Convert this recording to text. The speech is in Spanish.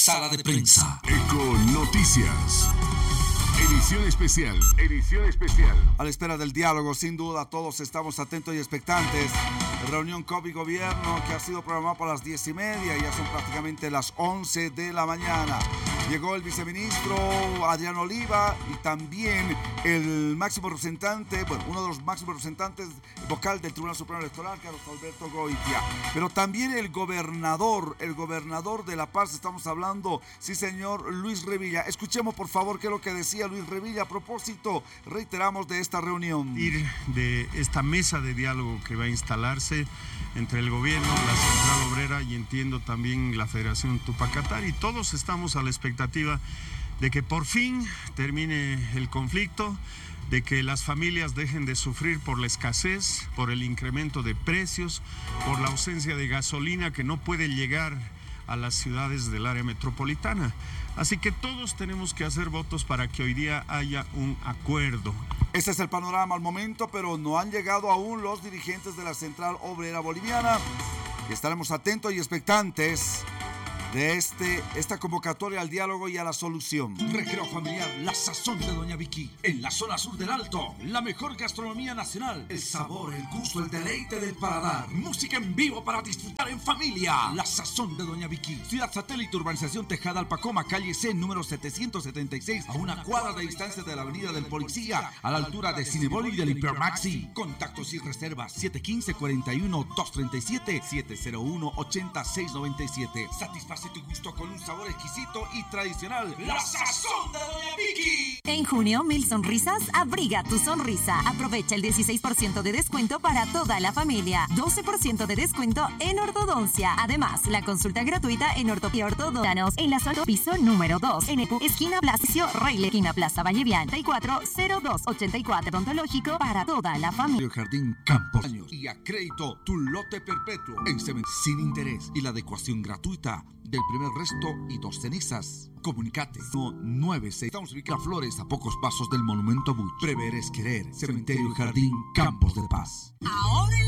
Sala de Prensa. Eco Noticias. Edición especial. A la espera del diálogo, sin duda, todos estamos atentos y expectantes. Reunión COP y Gobierno que ha sido programada para las 10:30, ya son prácticamente las 11 de la mañana. Llegó el viceministro Adrián Oliva y también el máximo representante, uno de los máximos representantes vocal del Tribunal Supremo Electoral, Carlos Alberto Goitia. Pero también el gobernador de La Paz, estamos hablando, sí señor, Luis Revilla. Escuchemos por favor qué es lo que decía Luis Revilla a propósito, reiteramos, de esta reunión. De esta mesa de diálogo que va a instalarse entre el gobierno, la Central Obrera y entiendo también la Federación Tupac-Katari, y todos estamos a la expectativa de que por fin termine el conflicto, de que las familias dejen de sufrir por la escasez, por el incremento de precios, por la ausencia de gasolina que no puede llegar a las ciudades del área metropolitana. Así que todos tenemos que hacer votos para que hoy día haya un acuerdo. Este es el panorama al momento, pero no han llegado aún los dirigentes de la Central Obrera Boliviana. Y estaremos atentos y expectantes de esta convocatoria al diálogo y a la solución. Recreo familiar La Sazón de Doña Vicky. En la zona sur del Alto, la mejor gastronomía nacional. El sabor, el gusto, el deleite del paladar. Música en vivo para disfrutar en familia. La Sazón de Doña Vicky. Ciudad Satélite, Urbanización Tejada Alpacoma, calle C, número 776, a una cuadra de distancia de la Avenida del Policía, a la altura de Cinebol y del Hipermaxi. Contactos y reservas 715-41-237, 701-8697. Satisface tu gusto con un sabor exquisito y tradicional. La Sazón de Doña Vicky. En junio, 1000 sonrisas abriga tu sonrisa. Aprovecha el 16% de descuento para toda la familia. 12% de descuento en ortodoncia. Además, la consulta gratuita en ortodóntanos en la zona piso número 2. En esquina Plaza Reyle, esquina Plaza Vallevian, 340284. Odontológico para toda la familia. Jardín Campos y a crédito tu lote perpetuo en cemento sin interés y la adecuación gratuita del primer resto y 2 cenizas. Comunicate 96. Estamos ubicados Flores, a pocos pasos del Monumento Bush. Prever es querer. Cementerio Jardín Campos de Paz. Ahora